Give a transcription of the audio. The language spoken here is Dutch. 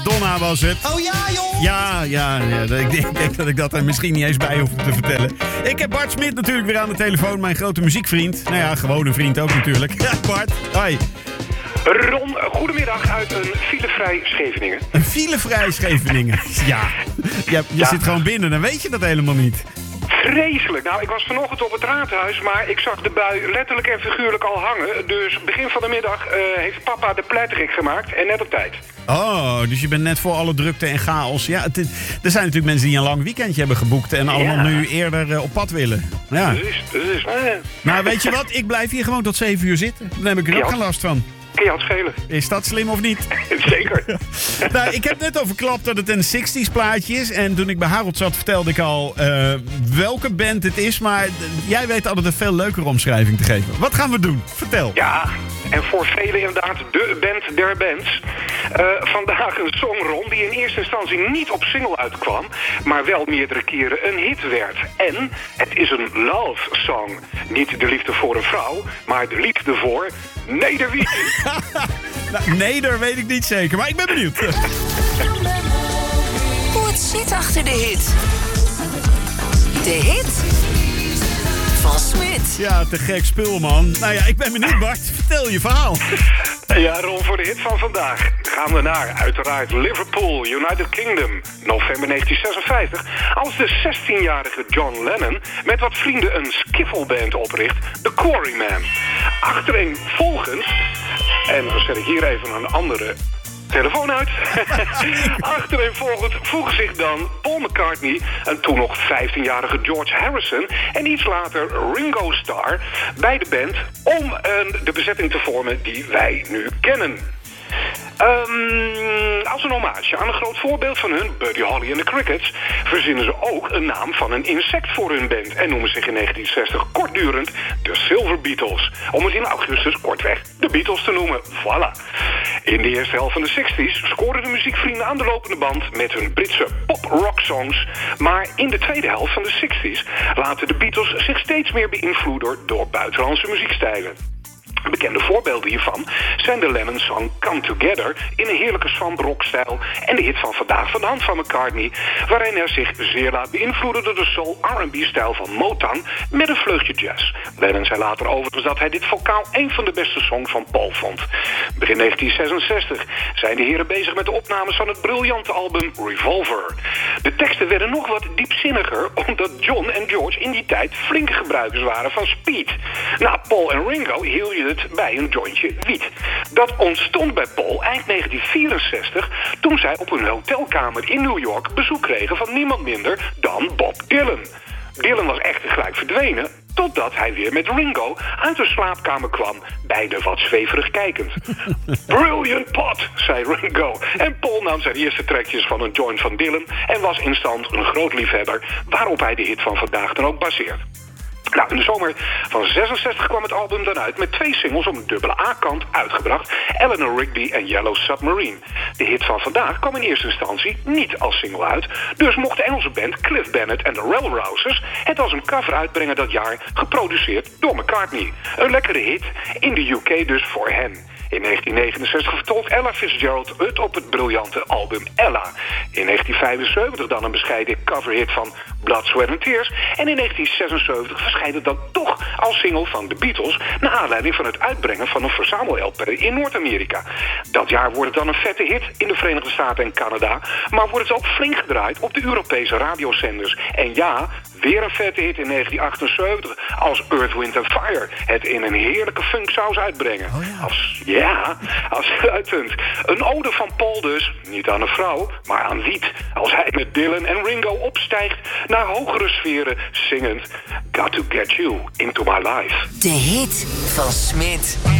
Donna was het. Oh ja, joh! Ja. Ik denk dat ik dat er misschien niet eens bij hoef te vertellen. Ik heb Bart Smit natuurlijk weer aan de telefoon. Mijn grote muziekvriend. Nou ja, gewone vriend ook natuurlijk. Ja, Bart, hoi. Ron, goedemiddag uit een filevrij Scheveningen. Een filevrij Scheveningen? Ja. Je zit gewoon binnen, dan weet je dat helemaal niet. Vreselijk. Nou, ik was vanochtend op het raadhuis, maar ik zag de bui letterlijk en figuurlijk al hangen. Dus begin van de middag heeft papa de pletterik gemaakt en net op tijd. Oh, dus je bent net voor alle drukte en chaos. Ja, er zijn natuurlijk mensen die een lang weekendje hebben geboekt en allemaal nu eerder op pad willen. Ja. Dus. Nou, weet je wat? Ik blijf hier gewoon tot 7 uur zitten. Dan heb ik er ook geen last van. Kun je het schelen? Is dat slim of niet? Zeker. Nou, ik heb net al verklapt dat het een 60s plaatje is. En toen ik bij Harold zat, vertelde ik al welke band het is. Maar jij weet altijd een veel leukere omschrijving te geven. Wat gaan we doen? Vertel. Ja, en voor velen inderdaad de band der bands. Vandaag een song, Ron, die in eerste instantie niet op single uitkwam, maar wel meerdere keren een hit werd. En het is een love song. Niet de liefde voor een vrouw, maar de liefde voor Nederwiet. Nou, Neder weet ik niet zeker, maar ik ben benieuwd. Hoe het zit achter de hit. De hit van Smit. Ja, te gek spul, man. Nou ja, ik ben benieuwd, Bart. Vertel je verhaal. Ja, Ron, voor de hit van vandaag gaan we naar, uiteraard, Liverpool, United Kingdom, november 1956, als de 16-jarige John Lennon met wat vrienden een skiffelband opricht, The Quarrymen. Achtereenvolgens, en dan zet ik hier even een andere telefoon uit. Achtereenvolgens voegen zich dan Paul McCartney en toen nog 15-jarige George Harrison en iets later Ringo Starr bij de band om de bezetting te vormen die wij nu kennen. Als een hommage aan een groot voorbeeld van hun, Buddy Holly en de Crickets, verzinnen ze ook een naam van een insect voor hun band en noemen zich in 1960 kortdurend de Silver Beatles. Om het in augustus kortweg de Beatles te noemen. Voilà. In de eerste helft van de 60s scoren de muziekvrienden aan de lopende band met hun Britse pop-rock songs. Maar in de tweede helft van de 60s laten de Beatles zich steeds meer beïnvloeden door buitenlandse muziekstijlen. Bekende voorbeelden hiervan zijn de Lennon-song Come Together in een heerlijke swamp-rockstijl en de hit van vandaag van de hand van McCartney, waarin hij zich zeer laat beïnvloeden door de soul R&B-stijl van Motown met een vleugje jazz. Lennon zei later overigens dat hij dit vocaal een van de beste songs van Paul vond. Begin 1966 zijn de heren bezig met de opnames van het briljante album Revolver. De teksten werden nog wat diepzinniger omdat John en George in die tijd flinke gebruikers waren van speed. Nou, Paul en Ringo hielden het bij een jointje wiet. Dat ontstond bij Paul eind 1964 toen zij op hun hotelkamer in New York bezoek kregen van niemand minder dan Bob Dylan. Dylan was echter gelijk verdwenen totdat hij weer met Ringo uit de slaapkamer kwam, beide wat zweverig kijkend. Brilliant pot, zei Ringo. En Paul nam zijn eerste trekjes van een joint van Dylan en was instant een groot liefhebber, waarop hij de hit van vandaag dan ook baseert. Nou, in de zomer van 66 kwam het album dan uit met 2 singles op een dubbele A-kant uitgebracht, Eleanor Rigby en Yellow Submarine. De hit van vandaag kwam in eerste instantie niet als single uit, dus mocht de Engelse band Cliff Bennett en de Rebel Rousers het als een cover uitbrengen dat jaar, geproduceerd door McCartney. Een lekkere hit, in de UK dus voor hen. In 1969 vertolkt Ella Fitzgerald het op het briljante album Ella. In 1975 dan een bescheiden coverhit van Blood, Sweat and Tears. En in 1976 verschijnt het dan toch als single van de Beatles, naar aanleiding van het uitbrengen van een verzamel-LP in Noord-Amerika. Dat jaar wordt het dan een vette hit in de Verenigde Staten en Canada, maar wordt het ook flink gedraaid op de Europese radiozenders. En ja, weer een vette hit in 1978 als Earth, Wind and Fire het in een heerlijke funksaus uitbrengen. Oh ja. Als sluitend. Een ode van Paul dus, niet aan een vrouw, maar aan wiet. Als hij met Dylan en Ringo opstijgt naar hogere sferen, zingend Got to Get You Into My Life. De hit van Smit.